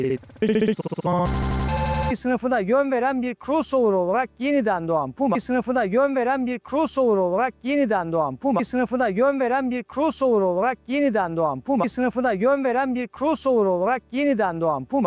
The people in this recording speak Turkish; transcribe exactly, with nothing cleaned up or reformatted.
sınıfına yön veren bir crossover olarak yeniden doğan Puma sınıfına yön veren bir crossover olarak yeniden doğan Puma sınıfına yön veren bir crossover olarak yeniden doğan Puma sınıfına yön veren bir crossover olarak yeniden doğan Puma